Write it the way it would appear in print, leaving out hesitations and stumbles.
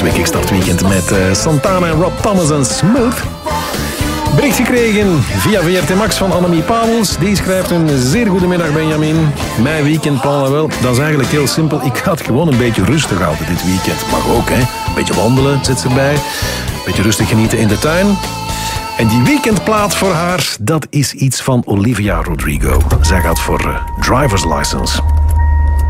week Kickstart Weekend met Santana en Rob Thomas en Smooth. Bericht gekregen via VRT Max van Annemie Pavels. Die schrijft een zeer goede middag, Benjamin. Mijn weekendplannen wel, dat is eigenlijk heel simpel. Ik ga het gewoon een beetje rustig houden dit weekend. Mag ook, hè. Een beetje wandelen zit erbij. Een beetje rustig genieten in de tuin. En die weekendplaat voor haar, dat is iets van Olivia Rodrigo. Zij gaat voor Driver's License.